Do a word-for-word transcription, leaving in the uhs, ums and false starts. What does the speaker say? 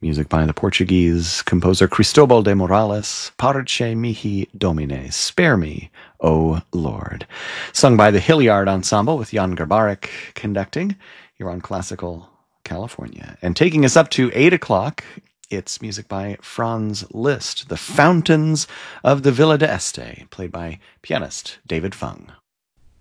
Music by the Portuguese composer Cristobal de Morales, Parce mihi Domine, Spare Me, O Lord. Sung by the Hilliard Ensemble with Jan Garbarek conducting here on Classical California. And taking us up to eight o'clock, it's music by Franz Liszt, The Fountains of the Villa d'Este, played by pianist David Fung.